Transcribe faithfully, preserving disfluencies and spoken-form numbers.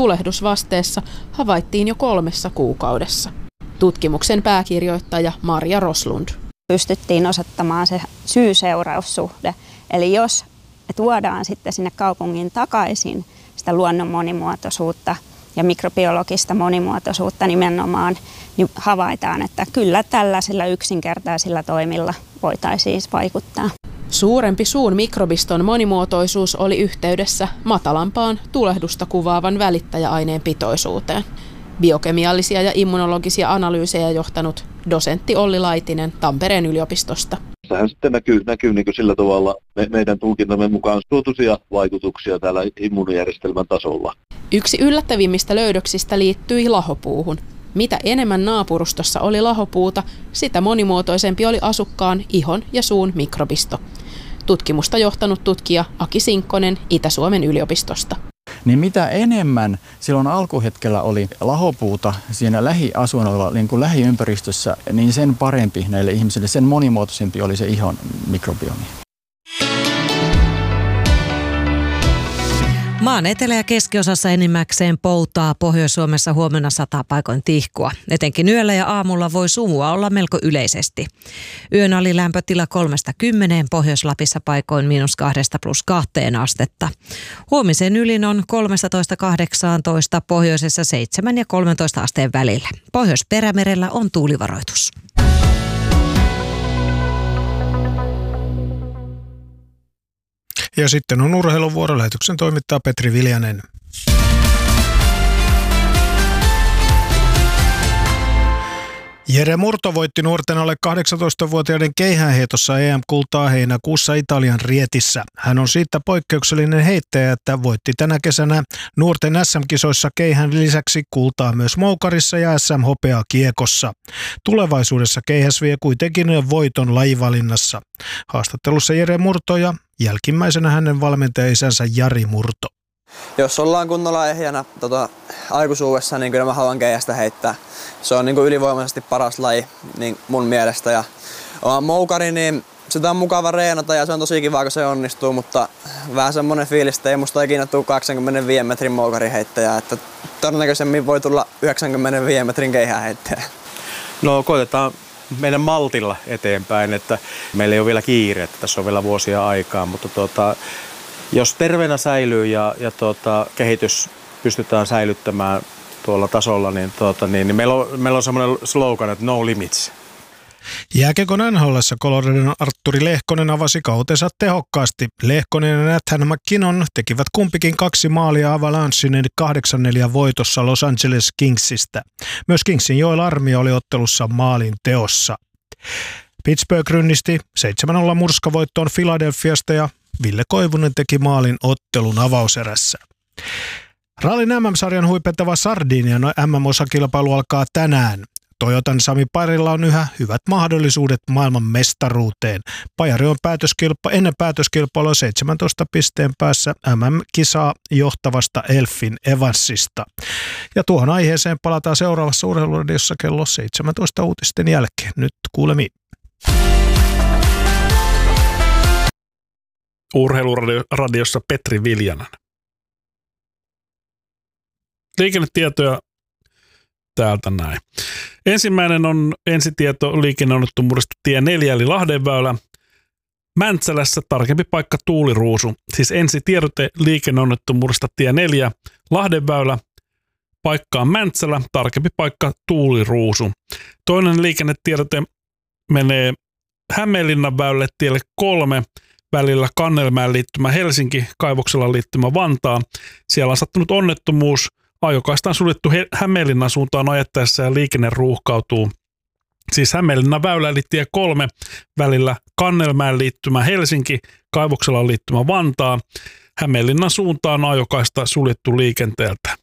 tulehdusvasteessa havaittiin jo kolmessa kuukaudessa. Tutkimuksen pääkirjoittaja Marja Roslund. Pystyttiin osoittamaan se syy-seuraussuhde. Eli jos tuodaan sitten sinne kaupungin takaisin sitä luonnon monimuotoisuutta ja mikrobiologista monimuotoisuutta nimenomaan, niin havaitaan, että kyllä tällaisilla yksinkertaisilla toimilla voitaisiin vaikuttaa. Suurempi suun mikrobiston monimuotoisuus oli yhteydessä matalampaan tulehdusta kuvaavan välittäjäaineen pitoisuuteen. Biokemiallisia ja immunologisia analyysejä johtanut dosentti Olli Laitinen Tampereen yliopistosta. Tähän sitten näkyy, näkyy niin kuin sillä tavalla me, meidän tulkintamme mukaan suotuisia vaikutuksia täällä immuunijärjestelmän tasolla. Yksi yllättävimmistä löydöksistä liittyi lahopuuhun. Mitä enemmän naapurustossa oli lahopuuta, sitä monimuotoisempi oli asukkaan ihon ja suun mikrobisto. Tutkimusta johtanut tutkija Aki Sinkkonen Itä-Suomen yliopistosta. Niin mitä enemmän silloin alkuhetkellä oli lahopuuta siinä lähiasuinnoilla, niin kuin lähiympäristössä, niin sen parempi näille ihmisille, sen monimuotoisempi oli se ihon mikrobiomi. Maan etelä- ja keskiosassa enimmäkseen poutaa, Pohjois-Suomessa huomenna sataa paikoin tihkua. Etenkin yöllä ja aamulla voi sumua olla melko yleisesti. Yön alilämpötila kolmesta kymmeneen, Pohjois-Lapissa paikoin miinus kahdesta plus kahteen astetta. Huomisen ylin on kolmetoista kahdeksantoista, pohjoisessa seitsemän ja kolmetoista asteen välillä. Pohjois-Perämerellä on tuulivaroitus. Ja sitten on urheiluvuoro. Lähetyksen toimittaa Petri Viljanen. Jere Murto voitti nuorten alle kahdeksantoistavuotiaiden keihäänheitossa E M-kultaa heinäkuussa Italian Rietissä. Hän on siitä poikkeuksellinen heittäjä, että voitti tänä kesänä nuorten S M-kisoissa keihään lisäksi kultaa myös moukarissa ja S M-hopeaa kiekossa. Tulevaisuudessa keihäs vie kuitenkin voiton lajivalinnassa. Haastattelussa Jere Murto ja jälkimmäisenä hänen valmentaja-isänsä Jari Murto. Jos ollaan kunnolla ehjänä tota, aikuisuudessa, niin kyllä mä haluan keihästä heittää. Se on niin kuin ylivoimaisesti paras laji niin mun mielestä. Ja oma moukari, niin sitä on mukava reenata ja se on tosi kiva, kun se onnistuu, mutta vähän semmoinen fiilis, että ei musta ikinä tule kaksikymmentäviisi metrin moukariheittäjää. Että todennäköisemmin voi tulla yhdeksänkymmentäviisi metrin keihääheittäjä. No koitetaan meidän maltilla eteenpäin, että meillä ei ole vielä kiire, että tässä on vielä vuosia aikaa, mutta tuota, jos terveenä säilyy ja, ja tuota, kehitys pystytään säilyttämään tuolla tasolla, niin, tuota, niin, niin meillä on, meillä on semmoinen slogan, että no limits. Jääkiekon N H L:ssä Coloradon Artturi Lehkonen avasi kautensa tehokkaasti. Lehkonen ja Nathan McKinnon tekivät kumpikin kaksi maalia Avalanchen kahdeksan neljä voitossa Los Angeles Kingsistä. Myös Kingsin Joel Armia oli ottelussa maalin teossa. Pittsburgh rynnisti seitsemän nolla murskavoittoon Philadelphiasta ja Ville Koivunen teki maalin ottelun avauserässä. Rallin M M-sarjan huipentava Sardinian M M-osakilpailu alkaa tänään. Toyotan Sami Pajarilla on yhä hyvät mahdollisuudet maailman mestaruuteen. Pajari on päätöskilpa, ennen päätöskilpailua seitsemäntoista pisteen päässä M M-kisaa johtavasta Elfin Evansista. Ja tuohon aiheeseen palataan seuraavassa urheiluradiossa kello seitsemäntoista uutisten jälkeen. Nyt kuulemiin. Urheiluradiossa Petri Viljanen. Liikennetietoja täältä näin. Ensimmäinen on ensitieto liikenneonnettomuudesta tie neljä eli Lahdenväylä. Mäntsälässä tarkempi paikka tuuliruusu. Siis ensitiedote liikenneonnettomuudesta tie neljä Lahdenväylä. Paikka on Mäntsälä, tarkempi paikka tuuliruusu. Toinen liikennetiedote menee Hämeenlinnan väylälle tielle kolme. Välillä Kannelmäen liittymä Helsinki, Kaivoksella liittymä Vantaa. Siellä on sattunut onnettomuus. Ajokaista on suljettu Hämeenlinnan suuntaan ajettaessa ja liikenne ruuhkautuu. Siis Hämeenlinnan väylä eli tie kolme, välillä Kannelmäen liittymä Helsinki, Kaivoksella liittymä Vantaa. Hämeenlinnan suuntaan ajokaista suljettu liikenteeltä.